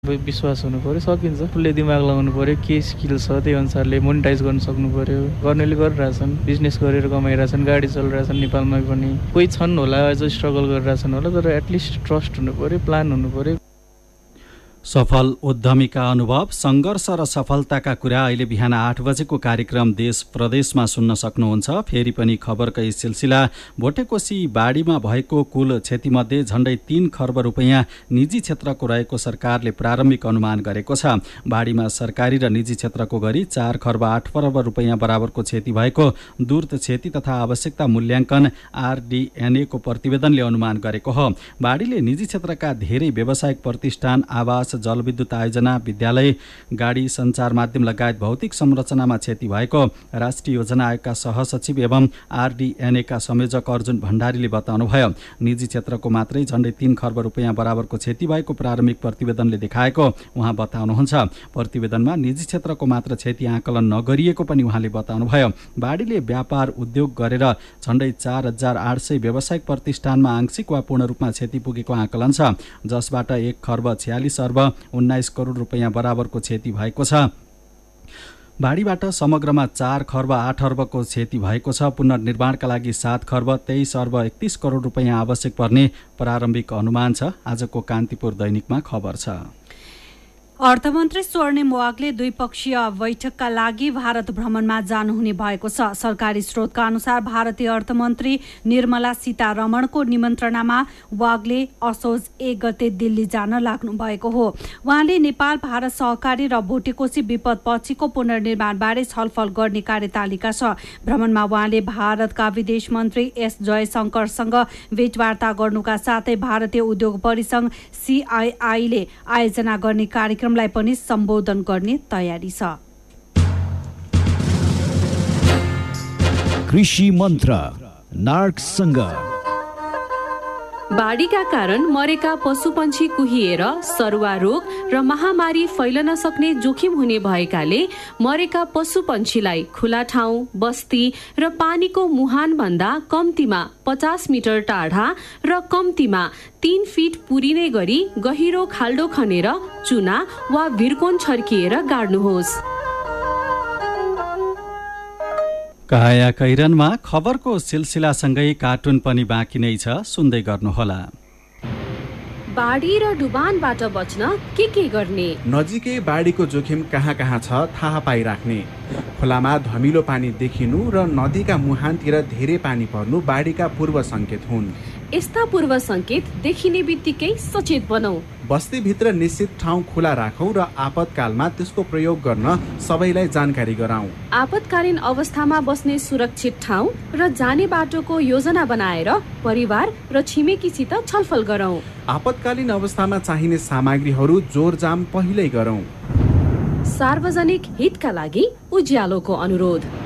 विश्वास हुनु पर्यो, सकिन्छ। फुल्ले दिमाग लगाउनु पर्यो, के स्किल छ त्यही अनुसारले मोनिटाइज गर्न सक्नु पर्यो। गर्नेले गरिरहेछन्, बिजनेस गरेर कमाइरहेछन्, गाडी चलिरहेछन् नेपालमा पनि। कोही छन् होला अझ स्ट्रगल गरिरहेछन् होला, तर एटलिस्ट ट्रस्ट हुनु पर्यो, प्लान हुनु पर्यो। सफल उद्यमीका अनुभव, सङ्घर्ष र सफलताका कुरा अहिले बिहान 8 बजेको कार्यक्रम देश प्रदेशमा सुन्न सक्नुहुन्छ। फेरि पनि खबरकै सिलसिला। भोटेकोशी बाढीमा भएको कुल क्षतिमध्ये झण्डै 3 खर्ब रुपैयाँ निजी क्षेत्रको रहेको सरकारले प्रारम्भिक अनुमान गरेको छ। बाढीमा सरकारी र निजी क्षेत्रको गरी 4 खर्ब 8 अर्ब रुपैयाँ बराबरको क्षति भएको दूर्त क्षति तथा आवश्यकता मूल्याङ्कन RDNA को प्रतिवेदनले अनुमान गरेको हो। बाढीले निजी क्षेत्रका धेरै व्यावसायिक प्रतिष्ठान, आवास, जलविद्युत आयोजना, विद्यालय, गाडी, सञ्चार माध्यम लगायत भौतिक संरचनामा क्षति भएको राष्ट्रिय योजना आयोगका सहसचिव एवं RDNA का संयोजक अर्जुन भण्डारीले बताउनुभयो। निजी क्षेत्रको मात्रै झण्डै 3 खर्ब रुपैयाँ बराबरको क्षति भएको प्रारम्भिक प्रतिवेदनले देखाएको उहाँ बताउनुहुन्छ। प्रतिवेदनमा निजी क्षेत्रको मात्र क्षति आकलन नगरिएको पनि उहाँले बताउनुभयो। बाढीले व्यापार उद्योग गरेर झण्डै 4800 व्यावसायिक प्रतिष्ठानमा आंशिक वा पूर्ण रूपमा क्षति पुगेको आकलन छ, जसबाट 1 खर्ब 46 अर्ब 19 करोड रुपैयाँ बराबरको क्षति भएको छ। बाढीबाट समग्रमा 4 खर्ब 8 अर्बको क्षति भएको छ। पुनर्निर्माणका लागि 7 खर्ब 23 अर्ब 31 करोड रुपैयाँ आवश्यक पर्ने प्रारम्भिक अनुमान छ। आजको कान्तिपुर दैनिकमा खबर छ। अर्थमन्त्री स्वर्णिम वाग्ले द्विपक्षीय बैठकका लागि भारत भ्रमणमा जानुहुने भएको छ। सरकारी स्रोतका अनुसार भारतीय अर्थमन्त्री निर्मला सीतारमणको निमन्त्रणामा वाग्ले असोज 1 गते दिल्ली जान लाग्नु भएको हो। उहाँले नेपाल भारत सहकारी र भोटेकोशी विपदपछिको पुनर्निर्माणबारे छलफल गर्ने कार्यतालिका छ। भ्रमणमा उहाँले भारतका विदेश मन्त्री S जयशंकरसँग भेटवार्ता गर्नुका साथै भारतीय उद्योग परिसंघ CII ले आयोजना गर्ने कार्यक्रम लाई पनि सम्बोधन गर्ने तयारी छ। कृषि मन्त्र नार्कसँग बाढीका कारण मरेका पशुपन्छी कुहिएर सरुवा रोग र महामारी फैलन सक्ने जोखिम हुने भएकाले मरेका पशुपन्छीलाई खुला ठाउँ, बस्ती र पानीको मुहान भन्दा कम्तीमा 50 मिटर टाढा र कम्तीमा 3 फिट पुरिने गरी गहिरो खाल्डो खनेर चुना वा भिरकोन छर्किएर गाड्नुहोस्। काया कैरनमा खबरको सिलसिलासँगै कार्टुन पनि बाँकी नै छ, सुन्दै गर्नुहोला। बाढी र डुबानबाट बच्न के गर्ने? नजिकै बाढीको जोखिम कहाँ कहाँ छ थाहा पाइराख्ने। खोलामा धमिलो पानी देखिनु र नदीका मुहानतिर धेरै पानी पर्नु बाढीका पूर्व संकेत हुन्। यस्ता पूर्व संकेत देखिने बित्तिकै सचेत बनौ। बस्तीभित्र निश्चित ठाउँ खुला राखौं र आपतकालमा त्यसको प्रयोग गर्न सबैलाई जानकारी गराउँ। आपतकालीन अवस्थामा बस्ने सुरक्षित ठाउँ र जाने बाटोको योजना बनाएर परिवार र छिमेकीसित छलफल गरौँ। आपतकालीन अवस्थामा चाहिने सामग्रीहरू जोरजाम पहिल्यै गरौँ। सार्वजनिक हितका लागि उज्यालोको अनुरोध।